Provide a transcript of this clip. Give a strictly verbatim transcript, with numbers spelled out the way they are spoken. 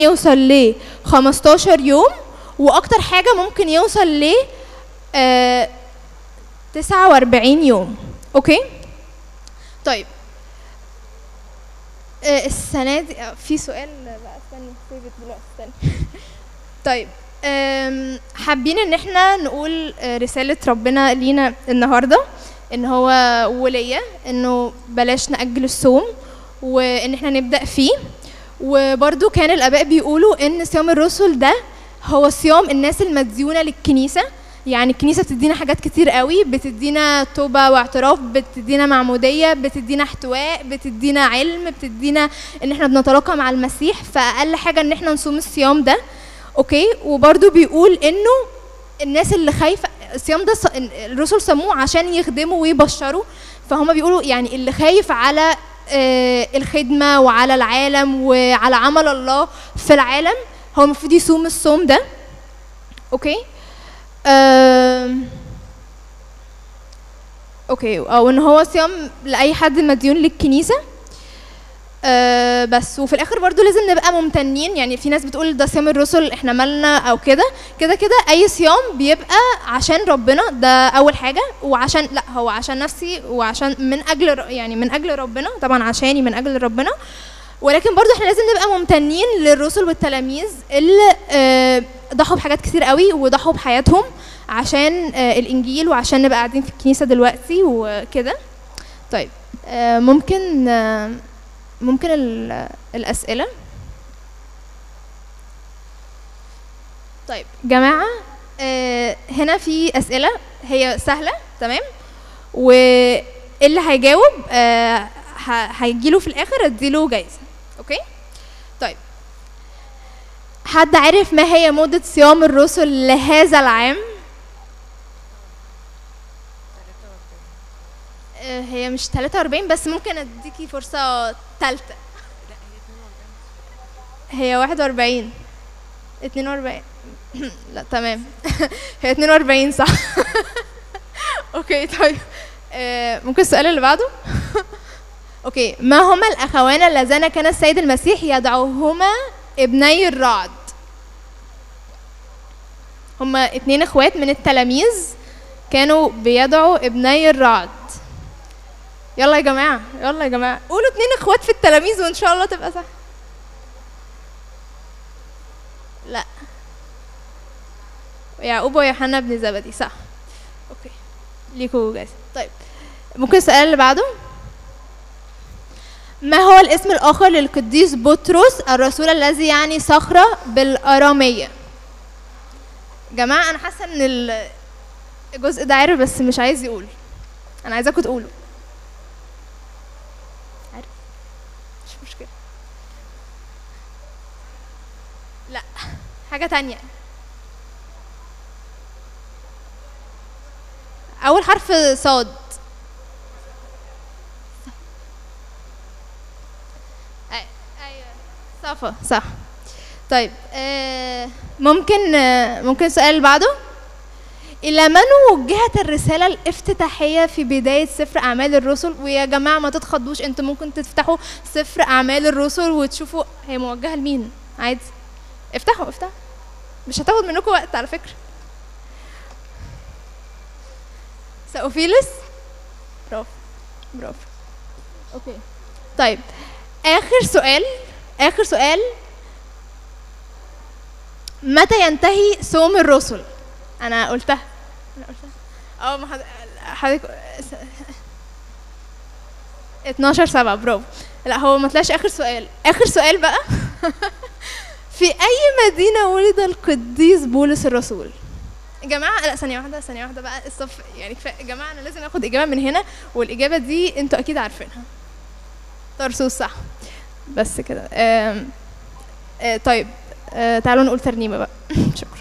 يوصل ل خمستاشر يوم، واكتر حاجه ممكن يوصل ل آه تسعة وأربعين يوم. اوكي طيب آه السنه دي في سؤال بقى، استني سيبت دلوقتي استني طيب حابين ان احنا نقول رساله ربنا لينا النهارده، ان هو وليا انه بلاش نأجل الصوم وان احنا نبدأ فيه. وبرده كان الاباء بيقولوا ان صيام الرسل ده هو صيام الناس المديونه للكنيسه، يعني الكنيسه بتدينا حاجات كتير قوي، بتدينا توبه واعتراف، بتدينا معموديه، بتدينا احتواء، بتدينا علم، بتدينا ان احنا بنتلاقى مع المسيح، فاقل حاجه ان احنا نصوم الصيام ده. اوكي وبرده بيقول انه الناس اللي خايفه، الصيام ده الرسل صاموه عشان يخدموا ويبشروا، فهم بيقولوا يعني اللي خايف على آه الخدمه وعلى العالم وعلى عمل الله في العالم هو المفروض يصوم الصوم ده. اوكي آه اوكي او ان هو صيام لاي حد مديون للكنيسه. أه بس وفي الاخر برضو لازم نبقى ممتنين، يعني في ناس بتقول ده صيام الرسل احنا مالنا او كده كده كده اي صيام بيبقى عشان ربنا، ده اول حاجه، وعشان لا هو عشان نفسي وعشان من اجل يعني من اجل ربنا، طبعا عشاني من اجل ربنا، ولكن برضو احنا لازم نبقى ممتنين للرسل والتلاميذ اللي أه ضحوا بحاجات كتير قوي وضحوا بحياتهم عشان أه الانجيل وعشان نبقى قاعدين في الكنيسه دلوقتي وكده. طيب أه ممكن أه ممكن الأسئلة. طيب جماعة آه هنا في أسئلة هي سهلة تمام، واللي هيجاوب آه هيجيله في الآخر اديله جايزة. أوكي طيب حد عارف ما هي مدة صيام الرسل لهذا العام؟ هي مش تلاتة وأربعين بس ممكن اديكي فرصة تالتة. هي واحد وأربعين اتنين وأربعين لا تمام هي اتنين وأربعين صح اوكي طيب آه ممكن السؤال اللي بعده اوكي ما هما الاخوان اللذان كان السيد المسيح يدعوهما ابني الرعد؟ هما اتنين اخوات من التلاميذ كانوا بيدعوا ابني الرعد. يلا يا جماعه يلا يا جماعه قولوا اتنين اخوات في التلاميذ وان شاء الله تبقى صح. لا يعقوب ويوحنا بن زبدي صح. اوكي ليكوا جايزة. طيب ممكن السؤال اللي بعده. ما هو الاسم الاخر للقديس بطرس الرسول الذي يعني صخرة بالارامية؟ جماعه انا حاسه ان الجزء ده عارف بس مش عايز يقول، انا عايزاكم تقولوا. عارف مش مشكله. لا حاجه تانية. اول حرف صاد. ايوه صفا صح. طيب آه ممكن آه ممكن السؤال اللي بعده. إلى من وجهت الرسالة الافتتاحية في بداية سفر أعمال الرسل؟ ويا جماعة ما تتخضوش، انتوا ممكن تفتحوا سفر أعمال الرسل وتشوفوا هي موجهة لمين عادي. افتحوا افتحوا مش هتاخد منكم وقت على فكرة. سأوفيلس برافو برافو. اوكي طيب آخر سؤال آخر سؤال متى ينتهي صوم الرسل؟ أنا قلتها أنا قلتها اه ما حضرتك اتناشر سبعة برافو. لا هو ما طلعش آخر سؤال. آخر سؤال بقى في أي مدينة ولد القديس بولس الرسول؟ يا جماعة لا ثانية واحدة ثانية واحدة بقى الصف يعني كفاية يا جماعة، أنا لازم آخد إجابة من هنا، والإجابة دي أنتوا أكيد عارفينها. طرسوس صح. بس كده. آه آه طيب آه تعالوا نقول ترنيمة بقى. شكرا.